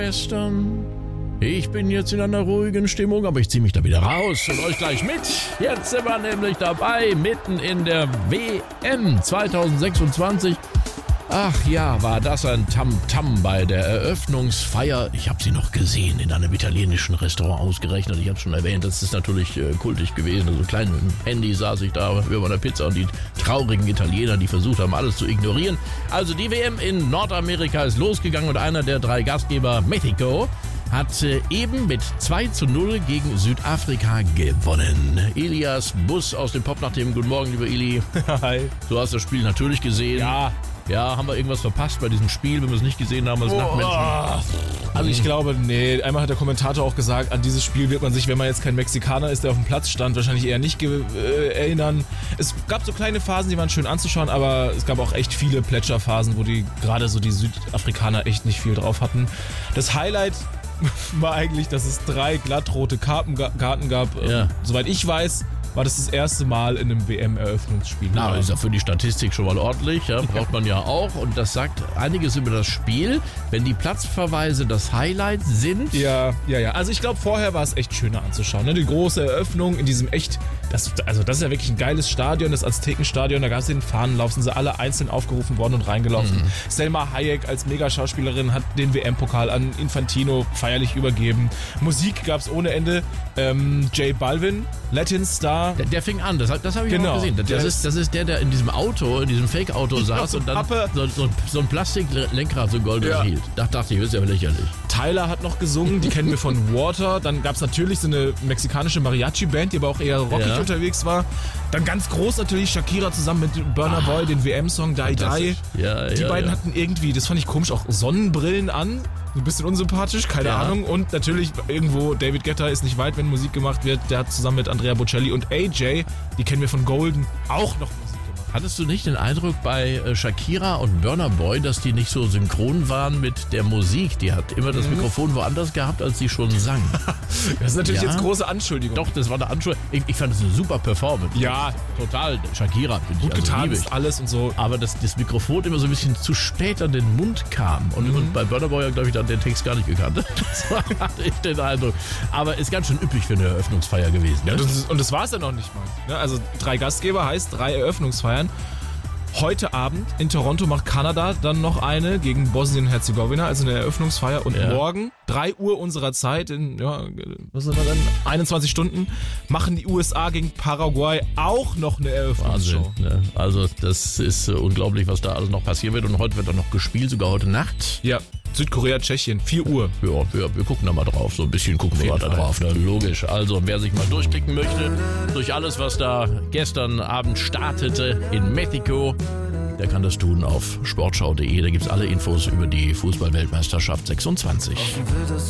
Gestern. Ich bin jetzt in einer ruhigen Stimmung, aber ich ziehe mich da wieder raus und euch gleich mit. Jetzt sind wir nämlich dabei, mitten in der WM 2026. Ach ja, war das ein Tamtam bei der Eröffnungsfeier. Ich habe sie noch gesehen in einem italienischen Restaurant ausgerechnet. Ich habe schon erwähnt, das ist natürlich kultig gewesen. So klein mit dem Handy saß ich da über einer Pizza und die traurigen Italiener, die versucht haben, alles zu ignorieren. Also die WM in Nordamerika ist losgegangen und einer der 3 Gastgeber, Mexiko, hat eben mit 2:0 gegen Südafrika gewonnen. Elias Bus aus dem Popnacht-Themen. Guten Morgen, lieber Eli. Hi. Du hast das Spiel natürlich gesehen. Ja, haben wir irgendwas verpasst bei diesem Spiel, wenn wir es nicht gesehen haben als Nachtmenschen? Also ich glaube, nee. Einmal hat der Kommentator auch gesagt, an dieses Spiel wird man sich, wenn man jetzt kein Mexikaner ist, der auf dem Platz stand, wahrscheinlich eher nicht erinnern. Es gab so kleine Phasen, die waren schön anzuschauen, aber es gab auch echt viele Plätscherphasen, wo die gerade so die Südafrikaner echt nicht viel drauf hatten. Das Highlight war eigentlich, dass es 3 glattrote Karten gab. Ja. Soweit ich weiß, war das erste Mal in einem WM-Eröffnungsspiel. Na, ist ja für die Statistik schon mal ordentlich, ja, braucht man ja auch. Und das sagt einiges über das Spiel, wenn die Platzverweise das Highlight sind. Ja. Also ich glaube, vorher war es echt schöner anzuschauen. Ne? Die große Eröffnung in diesem echt, das ist ja wirklich ein geiles Stadion, das Aztekenstadion. Da gab es den Fahnenlauf, sind sie alle einzeln aufgerufen worden und reingelaufen. Selma Hayek als Mega-Schauspielerin hat den WM-Pokal an Infantino feierlich übergeben. Musik gab es ohne Ende. J Balvin, Latin Star. Der fing an, das habe ich auch gesehen. Das ist der in diesem Auto, in diesem Fake-Auto saß und dann so ein Plastiklenkrad, so golden hielt. Da dachte ich, das ist ja lächerlich. Tyler hat noch gesungen, die kennen wir von Water. Dann gab es natürlich so eine mexikanische Mariachi-Band, die aber auch eher rockig unterwegs war. Dann ganz groß natürlich Shakira zusammen mit Burna Boy, den WM-Song Die Die. Die beiden hatten irgendwie, das fand ich komisch, auch Sonnenbrillen an. Ein bisschen unsympathisch, keine Ahnung. Und natürlich irgendwo, David Guetta ist nicht weit, wenn Musik gemacht wird. Der hat zusammen mit Andrea Bocelli und AJ, die kennen wir von Golden, auch noch Musik gemacht. Hattest du nicht den Eindruck bei Shakira und Burna Boy, dass die nicht so synchron waren mit der Musik? Die hat immer das Mikrofon woanders gehabt, als sie schon sang. Das ist natürlich jetzt große Anschuldigung. Doch, das war eine Anschuldigung. Ich fand das eine super Performance. Ja. Total. Shakira bin ich gut getanzt, alles und so. Aber das Mikrofon immer so ein bisschen zu spät an den Mund kam. Und bei Burna Boy, glaube ich, dann den Text gar nicht gekannt. Das hatte ich den Eindruck. Aber ist ganz schön üppig für eine Eröffnungsfeier gewesen. Ja, und das war es ja noch nicht mal. Also 3 Gastgeber heißt 3 Eröffnungsfeiern. Heute Abend in Toronto macht Kanada dann noch eine gegen Bosnien-Herzegowina, also eine Eröffnungsfeier. Und morgen, 3 Uhr unserer Zeit, in 21 Stunden, machen die USA gegen Paraguay auch noch eine Eröffnungsshow. Wahnsinn, ne? Also das ist unglaublich, was da alles noch passieren wird. Und heute wird dann noch gespielt, sogar heute Nacht. Ja. Südkorea, Tschechien, 4 Uhr. Ja, wir gucken da mal drauf. So ein bisschen gucken wir da drauf. Ne? Logisch. Also, wer sich mal durchklicken möchte, durch alles, was da gestern Abend startete in Mexiko, der kann das tun auf sportschau.de. Da gibt es alle Infos über die Fußball-Weltmeisterschaft 26.